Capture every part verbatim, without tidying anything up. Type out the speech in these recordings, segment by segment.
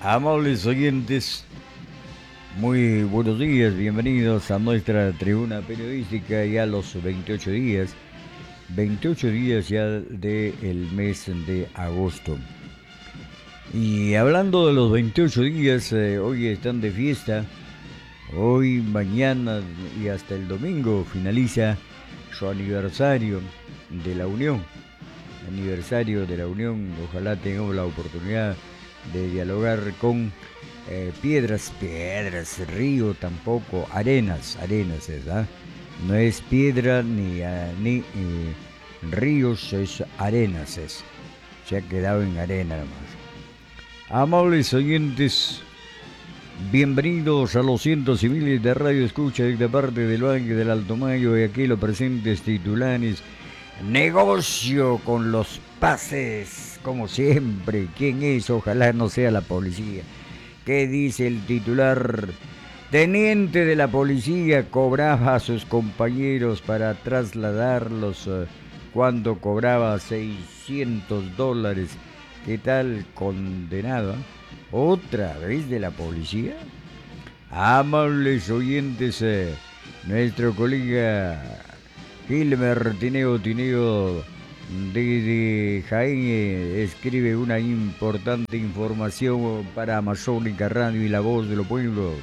Amables oyentes, muy buenos días, bienvenidos a nuestra tribuna periodística ya los veintiocho días, veintiocho días ya del mes de agosto. Y hablando de los veintiocho días, eh, hoy están de fiesta, hoy, mañana y hasta el domingo finaliza su aniversario de la Unión, aniversario de la Unión, ojalá tengamos la oportunidad de dialogar con eh, piedras, piedras, río tampoco, arenas, arenas es, ¿ah? No es piedra ni, uh, ni eh, ríos, es arenas es, se ha quedado en arena nomás. Amables oyentes, bienvenidos a los cientos y miles de radio escucha de parte del Valle del Alto Mayo y aquí los presentes titulares. Negocio con los pases, como siempre. ¿Quién es? Ojalá no sea la policía. ¿Qué dice el titular? Teniente de la policía cobraba a sus compañeros para trasladarlos uh, cuando cobraba seiscientos dólares. ¿Qué tal, condenado? ¿Otra vez de la policía? Amables oyentes, eh, nuestro colega Gilmer Tineo Tineo desde Jaén eh, escribe una importante información para Amazónica Radio y La Voz de los Pueblos.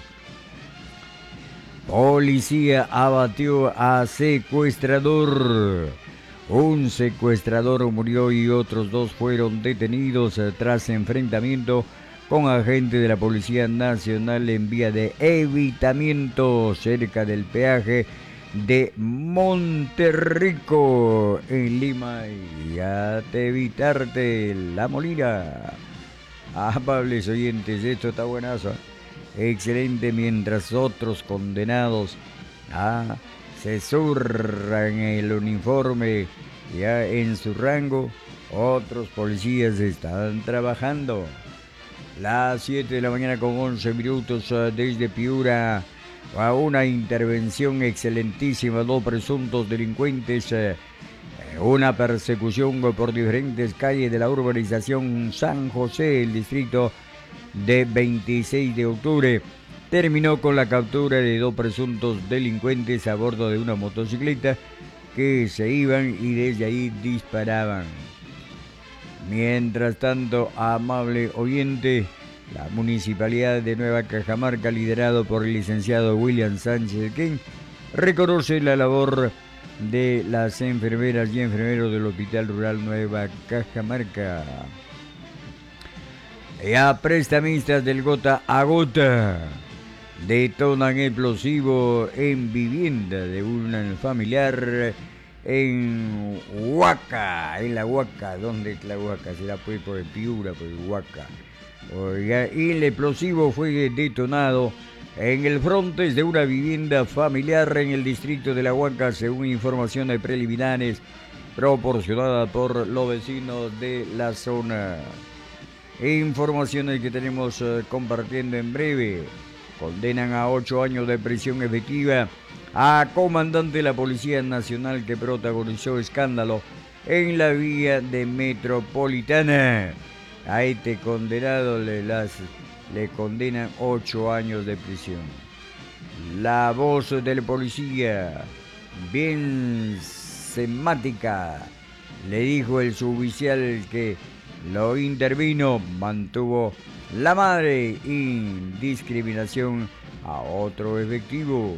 Policía abatió a secuestrador. Un secuestrador murió y otros dos fueron detenidos tras enfrentamiento con agentes de la Policía Nacional en vía de evitamiento cerca del peaje de Monterrico en Lima y a te evitarte la Molina. Amables oyentes, esto está buenazo, excelente, mientras otros condenados ah, se zurran el uniforme ya en su rango, otros policías están trabajando. Las siete de la mañana con once minutos desde Piura. A una intervención excelentísima, dos presuntos delincuentes, eh, una persecución por diferentes calles de la urbanización San José, el distrito de veintiséis de octubre, terminó con la captura de dos presuntos delincuentes a bordo de una motocicleta que se iban y desde ahí disparaban. Mientras tanto, amable oyente, la Municipalidad de Nueva Cajamarca, liderado por el licenciado William Sánchez King, reconoce la labor de las enfermeras y enfermeros del Hospital Rural Nueva Cajamarca. Ya prestamistas del gota a gota detonan explosivo en vivienda de un familiar en Huaca, en la Huaca. ¿Dónde es la Huaca? Será pues por el Piura, por el Huaca. Oiga, y el explosivo fue detonado en el frontis de una vivienda familiar en el distrito de La Huaca, según informaciones preliminares proporcionadas por los vecinos de la zona. Informaciones que tenemos uh, compartiendo en breve. Condenan a ocho años de prisión efectiva a comandante de la Policía Nacional que protagonizó escándalo en la vía de Metropolitana. A este condenado le, las, le condenan ocho años de prisión. La voz del policía, bien semática, le dijo el suboficial que lo intervino, mantuvo la madre indiscriminación a otro efectivo.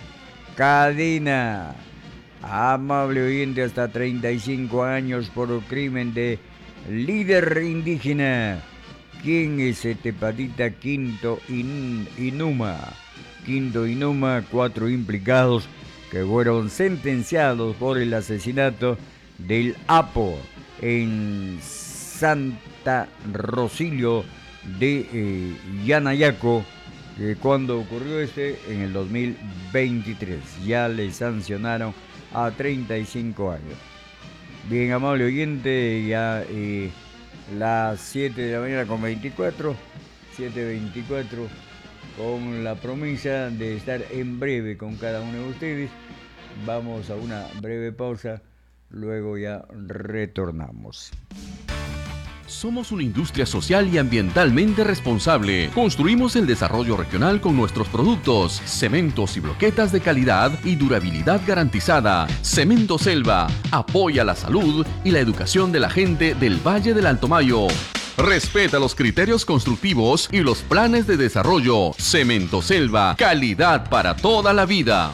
Cadena, amable oyente, hasta treinta y cinco años por crimen de líder indígena. ¿Quién es este patita? Quinto In, Inuma. Quinto Inuma, cuatro implicados que fueron sentenciados por el asesinato del Apo en Santa Rosilio de eh, Yanayaco, eh, cuando ocurrió este en el dos mil veintitrés. Ya le sancionaron a treinta y cinco años. Bien, amable oyente, ya eh, las siete de la mañana con veinticuatro, siete veinticuatro, con la promesa de estar en breve con cada uno de ustedes. Vamos a una breve pausa, luego ya retornamos. Somos una industria social y ambientalmente responsable. Construimos el desarrollo regional con nuestros productos, cementos y bloquetas de calidad y durabilidad garantizada. Cemento Selva apoya la salud y la educación de la gente del Valle del Alto Mayo. Respeta los criterios constructivos y los planes de desarrollo. Cemento Selva, calidad para toda la vida.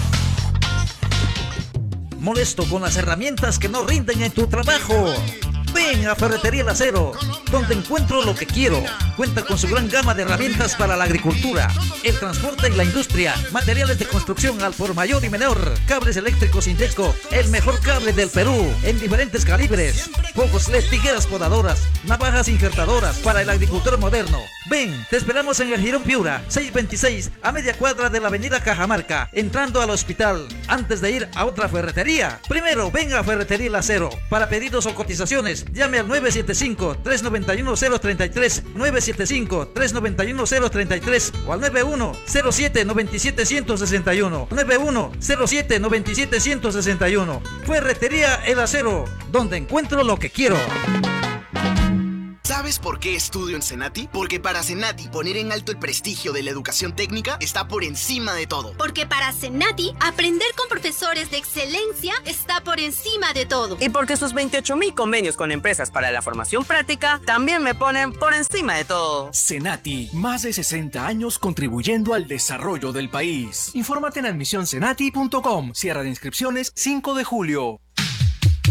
¿Molesto con las herramientas que no rinden en tu trabajo? Ven a Ferretería El Acero, donde encuentro lo que quiero. Cuenta con su gran gama de herramientas para la agricultura, el transporte y la industria, materiales de construcción al por mayor y menor, cables eléctricos Indesco, el mejor cable del Perú, en diferentes calibres, focos L E D, tijeras podadoras, navajas injertadoras para el agricultor moderno. Ven, te esperamos en el Girón Piura, seiscientos veintiséis, a media cuadra de la avenida Cajamarca, entrando al hospital, antes de ir a otra ferretería. Primero, ven a Ferretería El Acero. Para pedidos o cotizaciones, llame al nueve siete cinco, tres nueve uno, cero tres tres, nueve siete cinco, tres nueve uno, cero tres tres o al nueve uno cero siete, nueve siete uno cero seis uno, nueve uno cero siete, nueve siete uno cero seis uno. Ferretería El Acero, donde encuentro lo que quiero. ¿Sabes por qué estudio en Senati? Porque para Senati poner en alto el prestigio de la educación técnica está por encima de todo. Porque para Senati aprender con profesores de excelencia está por encima de todo. Y porque sus veintiocho mil convenios con empresas para la formación práctica también me ponen por encima de todo. Senati, más de sesenta años contribuyendo al desarrollo del país. Infórmate en admisión senati punto com. Cierra de inscripciones cinco de julio.